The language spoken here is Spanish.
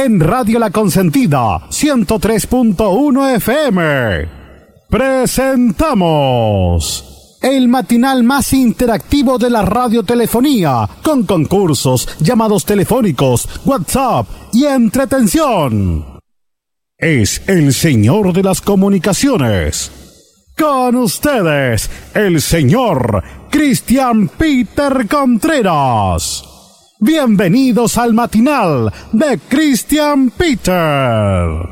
en Radio La Consentida 103.1 FM. Presentamos el matinal más interactivo de la radiotelefonía, con concursos, llamados telefónicos, WhatsApp y entretención. Es el señor de las comunicaciones. Con ustedes, el señor Cristian Peter Contreras. Bienvenidos al matinal de Cristian Peter.